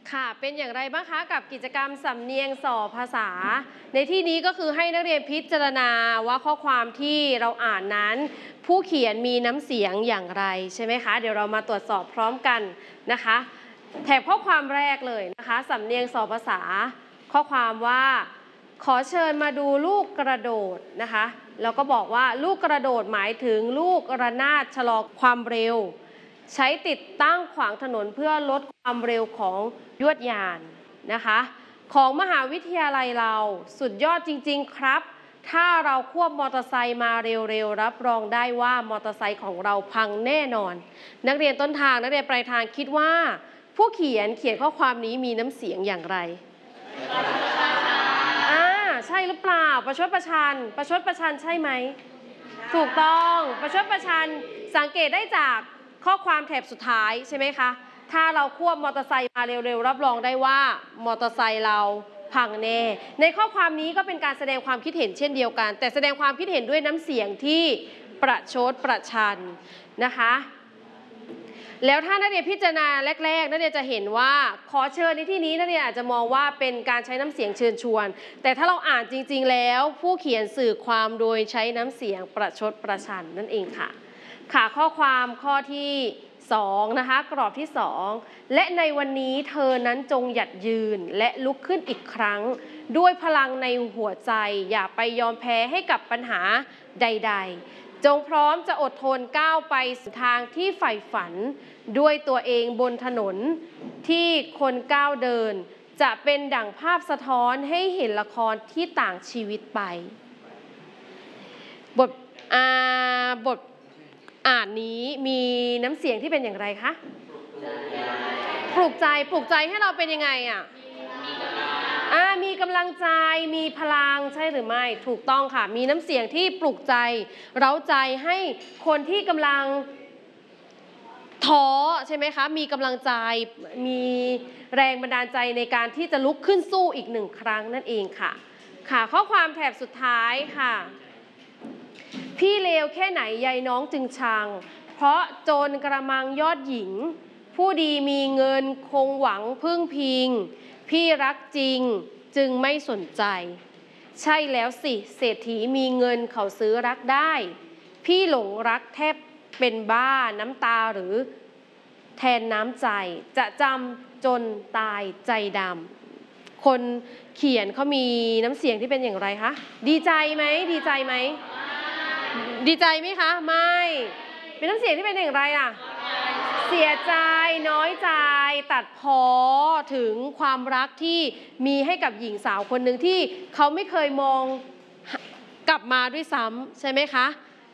ค่ะเป็นอย่างไรบ้างคะกับกิจกรรมสำเนียงส่อภาษาในที่นี้ก็คือให้นักเรียนพิจารณาว่าข้อความที่เราอ่านนั้นผู้เขียนมีน้ำเสียงอย่างไรใช่ไหมคะเดี๋ยวเรามาตรวจสอบพร้อมกันนะคะแถบข้อความแรกเลยนะคะสำเนียงส่อภาษาข้อความว่าขอเชิญมาดูลูกกระโดดนะคะแล้วก็บอกว่าลูกกระโดดหมายถึงลูกระนาดชะลอความเร็วใช้ติดตั้งขวางถนนเพื่อลดความเร็วของยวดยานนะคะของมหาวิทยาลัยเราสุดยอดจริงๆครับถ้าเราควบมอเตอร์ไซค์มาเร็วๆรับรองได้ว่ามอเตอร์ไซค์ของเราพังแน่นอนนักเรียนต้นทางนักเรียนปลายทางคิดว่าผู้เขียนข้อความนี้มีน้ำเสียงอย่างไรใช่หรือเปล่าประชดประชันใช่ไหมถูกต้องประชดประชันสังเกตได้จากข้อความแถบสุดท้ายใช่ไหมคะถ้าเราควบมอเตอร์ไซค์มาเร็วๆรับรองได้ว่ามอเตอร์ไซค์เราพังแน่ในข้อความนี้ก็เป็นการแสดงความคิดเห็นเช่นเดียวกันแต่แสดงความคิดเห็นด้วยน้ำเสียงที่ประชดประชันนะคะแล้วถ้านักเรียนพิจารณาแรกๆนักเรียนจะเห็นว่าขอเชิญในที่นี้นักเรียนอาจจะมองว่าเป็นการใช้น้ำเสียงเชิญชวนแต่ถ้าเราอ่านจริงๆแล้วผู้เขียนสื่อความโดยใช้น้ำเสียงประชดประชันนั่นเองค่ะข้อความข้อที่2นะคะกรอบที่2และในวันนี้เธอนั้นจงหยัดยืนและลุกขึ้นอีกครั้งด้วยพลังในหัวใจอย่าไปยอมแพ้ให้กับปัญหาใดๆจงพร้อมจะอดทนก้าวไปสู่ทางที่ใฝ่ฝันด้วยตัวเองบนถนนที่คนก้าวเดินจะเป็นดั่งภาพสะท้อนให้เห็นละครที่ต่างชีวิตไปบทอ่านนี้มีน้ำเสียงที่เป็นอย่างไรคะปลุกใจให้เราเป็นยังไงมีกำลังใจมีพลังใช่หรือไม่ถูกต้องค่ะมีน้ำเสียงที่ปลุกใจเร้าใจให้คนที่กำลังท้อใช่ไหมคะมีกำลังใจมีแรงบันดาลใจในการที่จะลุกขึ้นสู้อีกหนึ่งครั้งนั่นเองค่ะข้อความแถบสุดท้ายค่ะพี่เลวแค่ไหนยายน้องจึงชังเพราะโจรกระมังยอดหญิงผู้ดีมีเงินคงหวังพึ่งพิงพี่รักจริงจึงไม่สนใจใช่แล้วสิเศรษฐีมีเงินเขาซื้อรักได้พี่หลงรักแทบเป็นบ้าน้ำตาหรือแทนน้ำใจจะจำจนตายใจดำคนเขียนเขามีน้ำเสียงที่เป็นอย่างไรคะดีใจไหมดีใจไหมคะไม่เป็นน้ำเสียงที่เป็นอย่างไรเสียใจน้อยใจตัดพ้อถึงความรักที่มีให้กับหญิงสาวคนหนึ่งที่เขาไม่เคยมองกลับมาด้วยซ้ำใช่ไหมคะ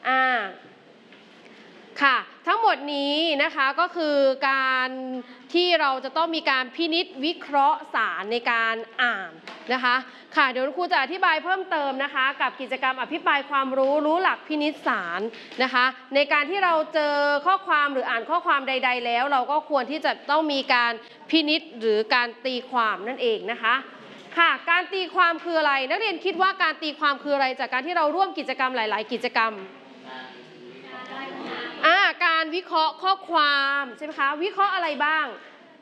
ค่ะทั้งหมดนี้นะคะก็คือการที่เราจะต้องมีการพินิจวิเคราะห์สารในการอ่านนะคะค่ะเดี๋ยวครูจะอธิบายเพิ่มเติมนะคะกับกิจกรรมอภิปรายความรู้หลักพินิจสารนะคะในการที่เราเจอข้อความหรืออ่านข้อความใดๆแล้วเราก็ควรที่จะต้องมีการพินิจหรือการตีความนั่นเองนะคะค่ะการตีความคืออะไรนักเรียนคิดว่าการตีความคืออะไรจากการที่เราร่วมกิจกรรมหลายๆกิจกรรมการวิเคราะห์ข้อความใช่ไหมคะวิเคราะห์อะไรบ้าง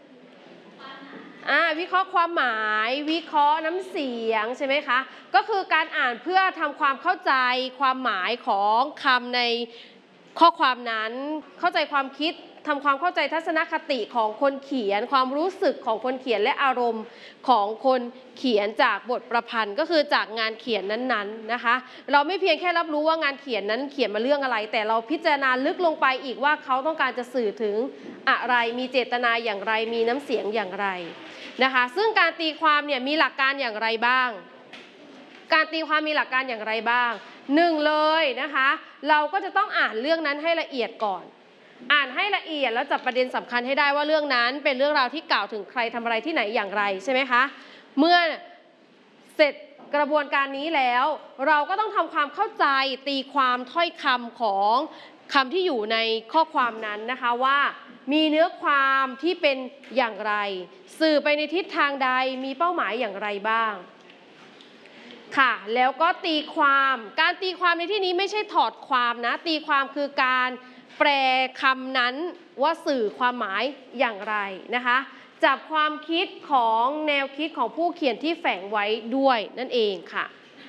วิเคราะห์ความหมายวิเคราะห์น้ำเสียงใช่ไหมคะก็คือการอ่านเพื่อทำความเข้าใจความหมายของคำในข้อความนั้นเข้าใจความคิดทำความเข้าใจทัศนคติของคนเขียนความรู้สึกของคนเขียนและอารมณ์ของคนเขียนจากบทประพันธ์ก็คือจากงานเขียนนั้นๆนะคะเราไม่เพียงแค่รับรู้ว่างานเขียนนั้นเขียนมาเรื่องอะไรแต่เราพิจารณาลึกลงไปอีกว่าเขาต้องการจะสื่อถึงอะไรมีเจตนาอย่างไรมีน้ำเสียงอย่างไรนะคะซึ่งการตีความเนี่ยมีหลักการอย่างไรบ้างการตีความมีหลักการอย่างไรบ้าง1เลยนะคะเราก็จะต้องอ่านเรื่องนั้นให้ละเอียดก่อนอ่านให้ละเอียดแล้วจับประเด็นสำคัญให้ได้ว่าเรื่องนั้นเป็นเรื่องราวที่กล่าวถึงใครทำอะไรที่ไหนอย่างไรใช่ไหมคะเมื่อเสร็จกระบวนการนี้แล้วเราก็ต้องทำความเข้าใจตีความถ้อยคำของคำที่อยู่ในข้อความนั้นนะคะว่ามีเนื้อความที่เป็นอย่างไรสื่อไปในทิศทางใดมีเป้าหมายอย่างไรบ้างค่ะแล้วก็ตีความการตีความในที่นี้ไม่ใช่ถอดความนะตีความคือการแปลคำนั้นว่าสื่อความหมายอย่างไรนะคะจับความคิดของแนวคิดของผู้เขียนที่แฝงไว้ด้วยนั่นเองค่ะ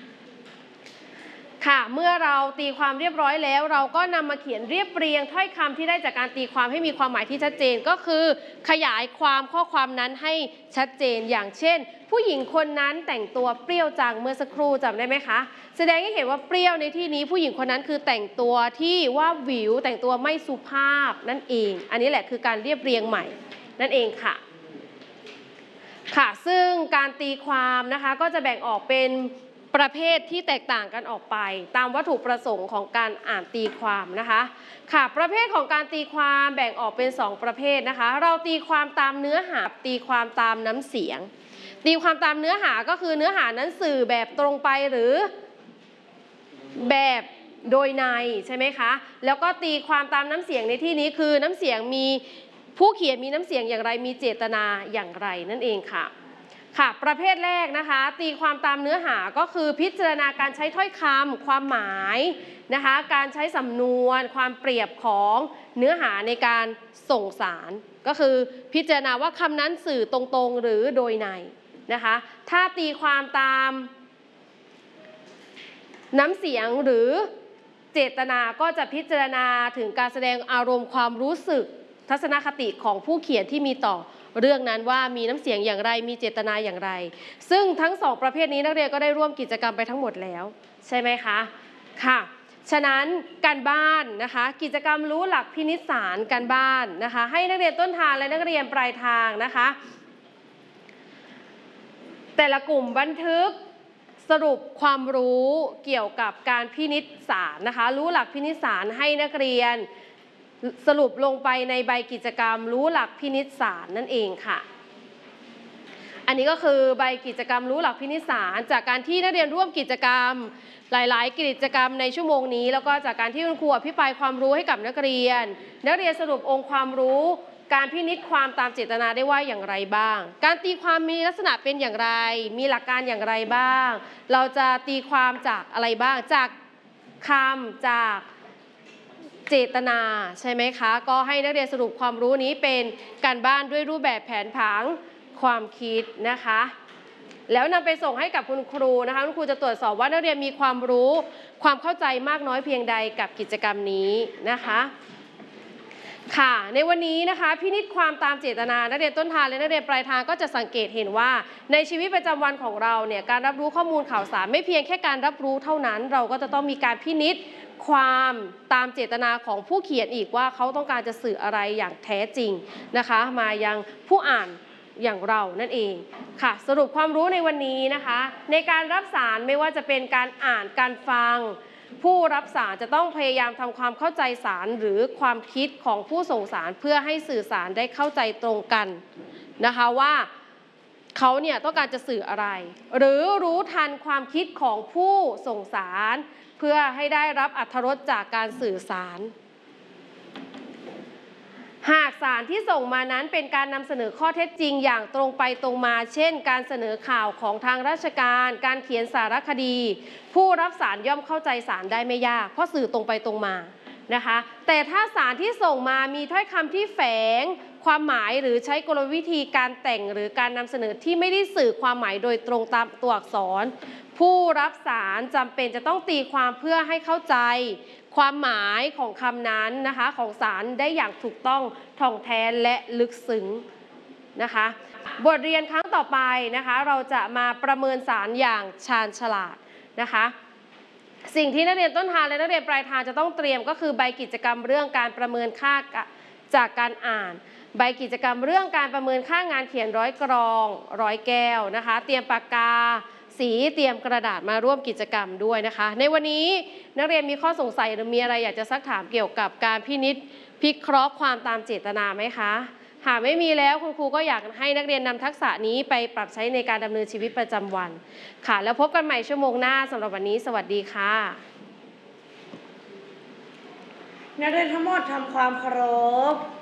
ค่ะเมื่อเราตีความเรียบร้อยแล้วเราก็นำมาเขียนเรียบเรียงถ้อยคำที่ได้จากการตีความให้มีความหมายที่ชัดเจนก็คือขยายความข้อความนั้นให้ชัดเจนอย่างเช่นผู้หญิงคนนั้นแต่งตัวเปรี้ยวจังเมื่อสักครู่จำได้ไหมคะแสดงให้เห็นว่าเปรี้ยวในที่นี้ผู้หญิงคนนั้นคือแต่งตัวที่ว่าหวิวแต่งตัวไม่สุภาพนั่นเองอันนี้แหละคือการเรียบเรียงใหม่นั่นเองค่ะค่ะซึ่งการตีความนะคะก็จะแบ่งออกเป็นประเภทที่แตกต่างกันออกไปตามวัตถุประสงค์ของการอ่านตีความนะคะค่ะประเภทของการตีความแบ่งออกเป็น2ประเภทนะคะเราตีความตามเนื้อหาตีความตามน้ำเสียงตีความตามเนื้อหาก็คือเนื้อหานั้นสื่อแบบตรงไปหรือแบบโดยในใช่ไหมคะแล้วก็ตีความตามน้ำเสียงในที่นี้คือน้ำเสียงมีผู้เขียนมีน้ำเสียงอย่างไรมีเจตนาอย่างไรนั่นเองค่ะค่ะประเภทแรกนะคะตีความตามเนื้อหาก็คือพิจารณาการใช้ถ้อยคำความหมายนะคะการใช้สำนวนความเปรียบของเนื้อหาในการส่งสารก็คือพิจารณาว่าคำนั้นสื่อตรงๆหรือโดยในนะคะถ้าตีความตามน้ำเสียงหรือเจตนาก็จะพิจารณาถึงการแสดงอารมณ์ความรู้สึกทัศนคติของผู้เขียนที่มีต่อเรื่องนั้นว่ามีน้ำเสียงอย่างไรมีเจตนาอย่างไรซึ่งทั้ง2ประเภทนี้นักเรียนก็ได้ร่วมกิจกรรมไปทั้งหมดแล้วใช่ไหมคะค่ะฉะนั้นการบ้านนะคะกิจกรรมรู้หลักพินิจสารการบ้านนะคะให้นักเรียนต้นทางและนักเรียนปลายทางนะคะแต่ละกลุ่มบันทึกสรุปความรู้เกี่ยวกับการพินิจสารนะคะรู้หลักพินิจสารให้นักเรียนสรุปลงไปในใบกิจกรรมรู้หลักพินิจสารนั่นเองค่ะอันนี้ก็คือใบกิจกรรมรู้หลักพินิจสารจากการที่นักเรียนร่วมกิจกรรมหลายๆกิจกรรมในชั่วโมงนี้แล้วก็จากการที่คุณครูอภิปรายความรู้ให้กับนักเรียนสรุปองค์ความรู้การพินิจความตามเจตนาได้ว่าอย่างไรบ้างการตีความมีลักษณะเป็นอย่างไรมีหลักการอย่างไรบ้างเราจะตีความจากอะไรบ้างจากคำจากเจตนาใช่ไหมคะก็ให้นักเรียนสรุปความรู้นี้เป็นการบ้านด้วยรูปแบบแผนผังความคิดนะคะแล้วนำไปส่งให้กับคุณครูนะคะคุณครูจะตรวจสอบว่านักเรียนมีความรู้ความเข้าใจมากน้อยเพียงใดกับกิจกรรมนี้นะคะค่ะในวันนี้นะคะพินิจความตามเจตนานักเรียนต้นทางและนักเรียนปลายทางก็จะสังเกตเห็นว่าในชีวิตประจำวันของเราเนี่ยการรับรู้ข้อมูลข่าวสารไม่เพียงแค่การรับรู้เท่านั้นเราก็จะต้องมีการพินิจความตามเจตนาของผู้เขียนอีกว่าเขาต้องการจะสื่ออะไรอย่างแท้จริงนะคะมายังผู้อ่านอย่างเรานั่นเองค่ะสรุปความรู้ในวันนี้นะคะในการรับสารไม่ว่าจะเป็นการอ่านการฟังผู้รับสารจะต้องพยายามทำความเข้าใจสารหรือความคิดของผู้ส่งสารเพื่อให้สื่อสารได้เข้าใจตรงกันนะคะว่าเขาเนี่ยต้องการจะสื่ออะไรหรือรู้ทันความคิดของผู้ส่งสารเพื่อให้ได้รับอรรถรสจากการสื่อสารหากสารที่ส่งมานั้นเป็นการนำเสนอข้อเท็จจริงอย่างตรงไปตรงมาเช่นการเสนอข่าวของทางราชการการเขียนสารคดีผู้รับสารย่อมเข้าใจสารได้ไม่ยากเพราะสื่อตรงไปตรงมานะคะแต่ถ้าสารที่ส่งมามีถ้อยคำที่แฝงความหมายหรือใช้กลวิธีการแต่งหรือการนำเสนอที่ไม่ได้สื่อความหมายโดยตรงตามตัวอักษรผู้รับสารจำเป็นจะต้องตีความเพื่อให้เข้าใจความหมายของคำนั้นนะคะของสารได้อย่างถูกต้องท่องแท้และลึกซึ้งนะคะบทเรียนครั้งต่อไปนะคะเราจะมาประเมินสารอย่างชาญฉลาดนะคะสิ่งที่นักเรียนต้นทางและนักเรียนปลายทางจะต้องเตรียมก็คือใบกิจกรรมเรื่องการประเมินค่าจากการอ่านใบกิจกรรมเรื่องการประเมินค่างานเขียนร้อยกรองร้อยแก้วนะคะเตรียมปากกาสีเตรียมกระดาษมาร่วมกิจกรรมด้วยนะคะในวันนี้นักเรียนมีข้อสงสัยหรือมีอะไรอยากจะซักถามเกี่ยวกับการพิเคราะห์ความตามเจตนาไหมคะหากไม่มีแล้วคุณครูก็อยากให้นักเรียนนำทักษะนี้ไปปรับใช้ในการดำเนินชีวิตประจำวันค่ะแล้วพบกันใหม่ชั่วโมงหน้าสำหรับวันนี้สวัสดีค่ะนักเรียนทั้งหมดทำความเคารพ